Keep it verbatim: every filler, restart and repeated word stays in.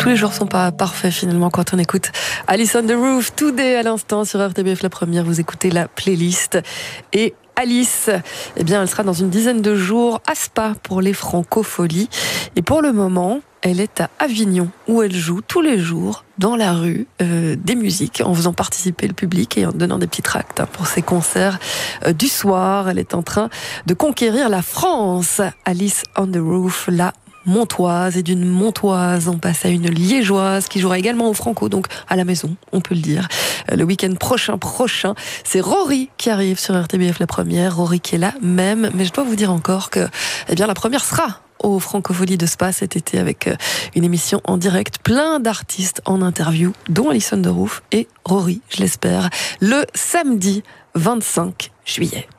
tous les jours sont pas parfaits finalement quand on écoute Alice on the Roof, Today à l'instant sur R T B F La Première. Vous écoutez la playlist. Et Alice, eh bien, elle sera dans une dizaine de jours à Spa pour les Francopholies. Et pour le moment, elle est à Avignon, où elle joue tous les jours dans la rue euh, des musiques, en faisant participer le public et en donnant des petits tracts hein, pour ses concerts euh, du soir. Elle est en train de conquérir la France. Alice on the Roof, la Montoise, et d'une Montoise, on passe à une Liégeoise qui jouera également au Franco, donc à la maison, on peut le dire. Le week-end prochain, prochain, c'est Rory qui arrive sur R T B F La Première. Rory qui est là même, mais je dois vous dire encore que, eh bien, la première sera aux Francopholies de Spa cet été avec une émission en direct, plein d'artistes en interview, dont Alice on the Roof et Rory, je l'espère, le samedi vingt-cinq juillet.